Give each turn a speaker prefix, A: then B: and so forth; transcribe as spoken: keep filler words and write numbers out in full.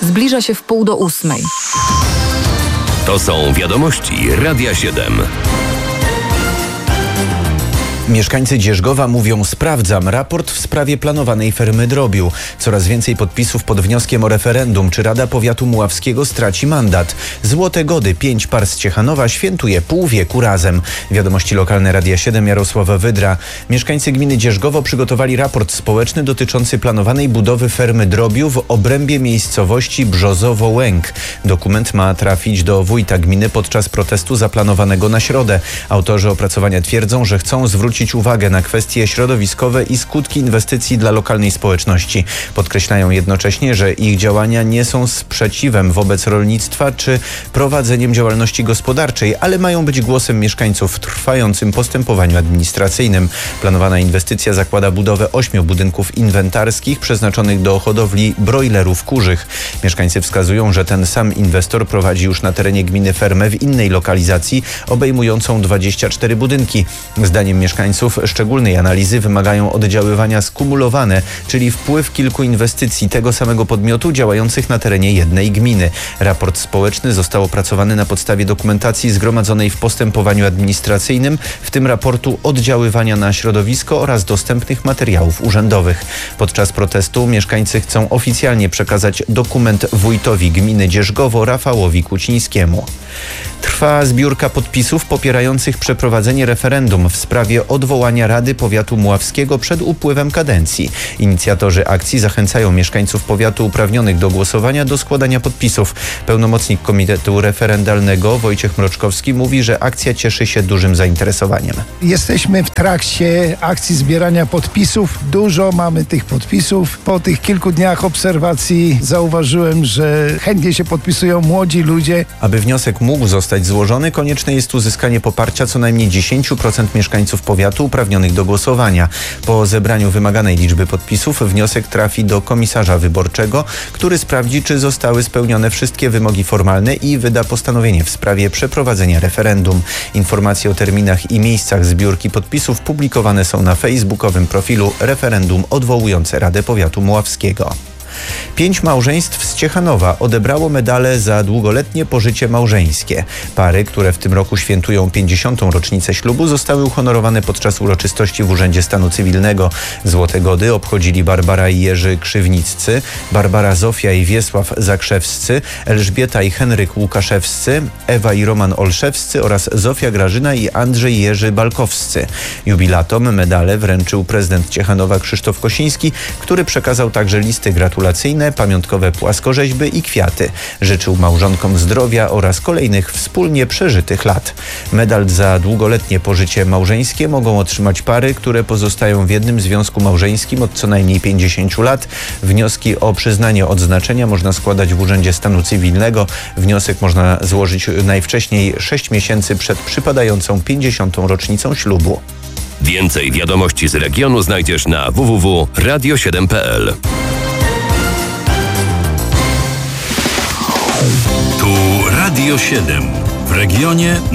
A: Zbliża się w pół do ósmej.
B: To są wiadomości Radia siedem.
C: Mieszkańcy Dzierżgowa mówią: sprawdzam raport w sprawie planowanej fermy drobiu. Coraz więcej podpisów pod wnioskiem o referendum, czy Rada Powiatu Mławskiego straci mandat. Złote Gody, pięć par z Ciechanowa, świętuje pół wieku razem. Wiadomości lokalne Radia siedem, Jarosława Wydra. Mieszkańcy gminy Dzierżgowo przygotowali raport społeczny dotyczący planowanej budowy fermy drobiu w obrębie miejscowości Brzozowo-Łęk. Dokument ma trafić do wójta gminy podczas protestu zaplanowanego na środę. Autorzy opracowania twierdzą, że chcą zwrócić uwagę na kwestie środowiskowe i skutki inwestycji dla lokalnej społeczności. Podkreślają jednocześnie, że ich działania nie są sprzeciwem wobec rolnictwa czy prowadzeniem działalności gospodarczej, ale mają być głosem mieszkańców w trwającym postępowaniu administracyjnym. Planowana inwestycja zakłada budowę ośmiu budynków inwentarskich przeznaczonych do hodowli brojlerów kurzych. Mieszkańcy wskazują, że ten sam inwestor prowadzi już na terenie gminy fermę w innej lokalizacji obejmującą dwadzieścia cztery budynki. Zdaniem mieszkańców szczególnej analizy wymagają oddziaływania skumulowane, czyli wpływ kilku inwestycji tego samego podmiotu działających na terenie jednej gminy. Raport społeczny został opracowany na podstawie dokumentacji zgromadzonej w postępowaniu administracyjnym, w tym raportu oddziaływania na środowisko oraz dostępnych materiałów urzędowych. Podczas protestu mieszkańcy chcą oficjalnie przekazać dokument wójtowi gminy Dzierżgowo Rafałowi Kucińskiemu. Trwa zbiórka podpisów popierających przeprowadzenie referendum w sprawie odwołania Rady Powiatu Mławskiego przed upływem kadencji. Inicjatorzy akcji zachęcają mieszkańców powiatu uprawnionych do głosowania do składania podpisów. Pełnomocnik Komitetu Referendalnego Wojciech Mroczkowski mówi, że akcja cieszy się dużym zainteresowaniem.
D: Jesteśmy w trakcie akcji zbierania podpisów. Dużo mamy tych podpisów. Po tych kilku dniach obserwacji zauważyłem, że chętnie się podpisują młodzi ludzie.
C: Aby wniosek mógł zostać złożony, konieczne jest uzyskanie poparcia co najmniej dziesięć procent mieszkańców powiatu uprawnionych do głosowania. Po zebraniu wymaganej liczby podpisów wniosek trafi do komisarza wyborczego, który sprawdzi, czy zostały spełnione wszystkie wymogi formalne i wyda postanowienie w sprawie przeprowadzenia referendum. Informacje o terminach i miejscach zbiórki podpisów publikowane są na facebookowym profilu Referendum odwołujące Radę Powiatu Mławskiego. Pięć małżeństw z Ciechanowa odebrało medale za długoletnie pożycie małżeńskie. Pary, które w tym roku świętują pięćdziesiątą rocznicę ślubu, zostały uhonorowane podczas uroczystości w Urzędzie Stanu Cywilnego. Złote Gody obchodzili Barbara i Jerzy Krzywniccy, Barbara Zofia i Wiesław Zakrzewscy, Elżbieta i Henryk Łukaszewscy, Ewa i Roman Olszewscy oraz Zofia Grażyna i Andrzej Jerzy Balkowscy. Jubilatom medale wręczył prezydent Ciechanowa Krzysztof Kosiński, który przekazał także listy gratulacyjne, pamiątkowe płaskorzeźby i kwiaty. Życzył małżonkom zdrowia oraz kolejnych wspólnie przeżytych lat. Medal za długoletnie pożycie małżeńskie mogą otrzymać pary, które pozostają w jednym związku małżeńskim od co najmniej pięćdziesięciu lat. Wnioski o przyznanie odznaczenia można składać w Urzędzie Stanu Cywilnego. Wniosek można złożyć najwcześniej sześć miesięcy przed przypadającą pięćdziesiątą rocznicą ślubu.
B: Więcej wiadomości z regionu znajdziesz na w w w kropka radio siedem kropka p l.
E: Tu Radio siedem. W regionie